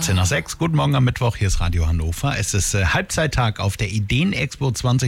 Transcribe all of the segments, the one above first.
18 nach 6. Guten Morgen am Mittwoch, hier ist Radio Hannover. Es ist Halbzeittag auf der Ideen-Expo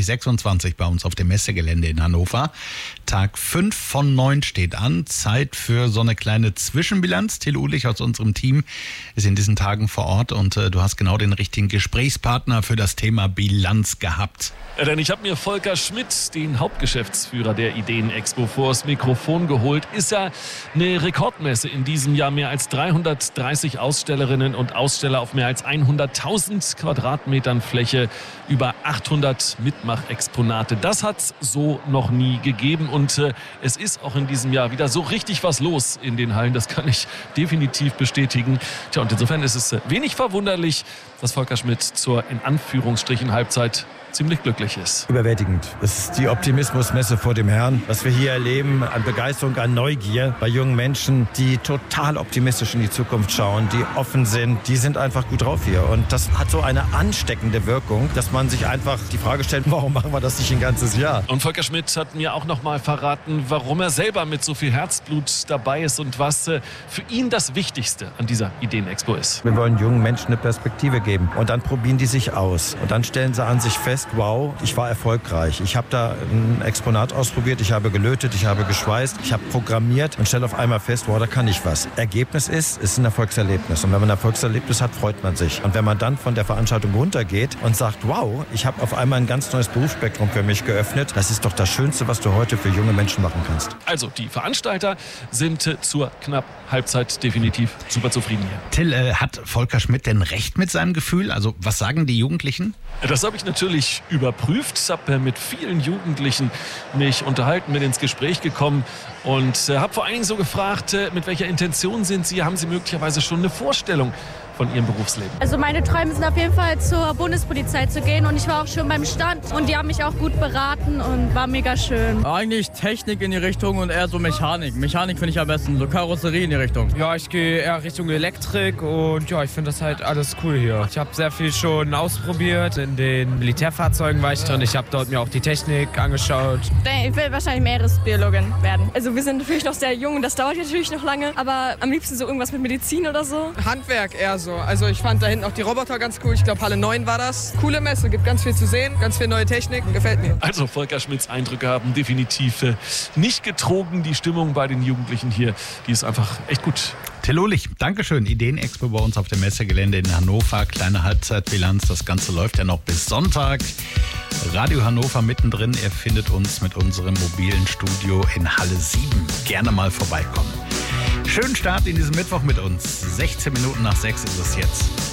2026 bei uns auf dem Messegelände in Hannover. Tag 5 von 9 steht an. Zeit für so eine kleine Zwischenbilanz. Till Uhlich aus unserem Team ist in diesen Tagen vor Ort und du hast genau den richtigen Gesprächspartner für das Thema Bilanz gehabt. Ja, denn ich habe mir Volker Schmidt, den Hauptgeschäftsführer der Ideen-Expo, vors Mikrofon geholt. Ist ja eine Rekordmesse in diesem Jahr. Mehr als 330 Ausstellerinnen und Aussteller auf mehr als 100.000 Quadratmetern Fläche, über 800 Mitmachexponate. Das hat es so noch nie gegeben und es ist auch in diesem Jahr wieder so richtig was los in den Hallen. Das kann ich definitiv bestätigen. Tja, und insofern ist es wenig verwunderlich, dass Volker Schmidt zur in Anführungsstrichen Halbzeit ziemlich glücklich ist. Überwältigend. Es ist die Optimismusmesse vor dem Herrn. Was wir hier erleben an Begeisterung, an Neugier bei jungen Menschen, die total optimistisch in die Zukunft schauen, die offen sind, die sind einfach gut drauf hier. Und das hat so eine ansteckende Wirkung, dass man sich einfach die Frage stellt, warum machen wir das nicht ein ganzes Jahr? Und Volker Schmidt hat mir auch noch mal verraten, warum er selber mit so viel Herzblut dabei ist und was für ihn das Wichtigste an dieser Ideen-Expo ist. Wir wollen jungen Menschen eine Perspektive geben und dann probieren die sich aus. Und dann stellen sie an sich fest, wow, ich war erfolgreich. Ich habe da ein Exponat ausprobiert, ich habe gelötet, ich habe geschweißt, ich habe programmiert und stelle auf einmal fest, wow, da kann ich was. Ergebnis ist ein Erfolgserlebnis. Und wenn man ein Erfolgserlebnis hat, freut man sich. Und wenn man dann von der Veranstaltung runtergeht und sagt, wow, ich habe auf einmal ein ganz neues Berufsspektrum für mich geöffnet, das ist doch das Schönste, was du heute für junge Menschen machen kannst. Also die Veranstalter sind zur knapp Halbzeit definitiv super zufrieden hier. Till, hat Volker Schmidt denn recht mit seinem Gefühl? Also was sagen die Jugendlichen? Das habe ich natürlich überprüft, habe mit vielen Jugendlichen mich unterhalten, bin ins Gespräch gekommen und habe vor allen Dingen so gefragt, mit welcher Intention sind Sie? Haben Sie möglicherweise schon eine Vorstellung von Ihrem Berufsleben? Also meine Träume sind auf jeden Fall zur Bundespolizei zu gehen und ich war auch schon beim Stand und die haben mich auch gut beraten und war mega schön. Eigentlich Technik in die Richtung und eher so Mechanik. Mechanik finde ich am besten, so Karosserie in die Richtung. Ja, ich gehe eher Richtung Elektrik und ja, ich finde das halt alles cool hier. Ich habe sehr viel schon ausprobiert. In den Militärfahrzeugen war ich drin. Ich habe dort mir auch die Technik angeschaut. Ich will wahrscheinlich Meeresbiologin werden. Also wir sind natürlich noch sehr jung und das dauert natürlich noch lange, aber am liebsten so irgendwas mit Medizin oder so. Handwerk eher so. Also ich fand da hinten auch die Roboter ganz cool. Ich glaube Halle 9 war das. Coole Messe, gibt ganz viel zu sehen, ganz viel neue Technik. Gefällt mir. Also Volker Schmidts Eindrücke haben definitiv nicht getrogen. Die Stimmung bei den Jugendlichen hier, die ist einfach echt gut. Till Uhlich, Dankeschön. Ideen-Expo bei uns auf dem Messegelände in Hannover. Kleine Halbzeitbilanz. Das Ganze läuft ja noch bis Sonntag. Radio Hannover mittendrin. Ihr findet uns mit unserem mobilen Studio in Halle 7. Gerne mal vorbeikommen. Schönen Start in diesem Mittwoch mit uns. 16 Minuten nach 6 ist es jetzt.